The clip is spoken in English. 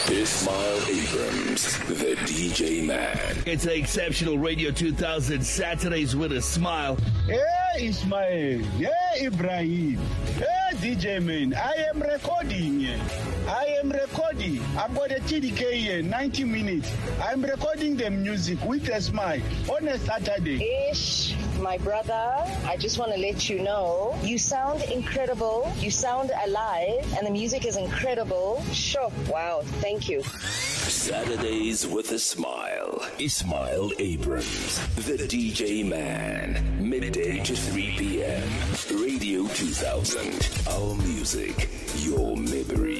Ismail Abrams, the DJ Man. It's an exceptional Radio 2000 Saturdays with a smile. Hey Ismail, hey Ibrahim, hey DJ Man, I am recording. I've got a TDK here, 90 minutes. I'm recording the music with a smile on a Saturday. Ish, my brother, I just want to let you know, you sound incredible, you sound alive, and the music is incredible. Sure, wow, thank you. Saturdays with a smile. Ismail Abrams, the DJ Man. Midday to 3 p.m. Radio 2000. Our music, your memory.